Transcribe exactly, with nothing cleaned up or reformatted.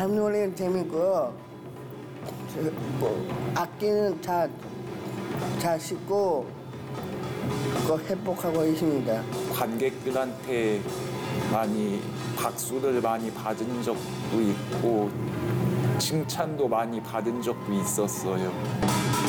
노래는 재밌고요. 저, 뭐, 악기는 다, 잘 씻고 그 회복하고 있습니다. 관객들한테 많이 박수를 많이 받은 적도 있고 칭찬도 많이 받은 적도 있었어요.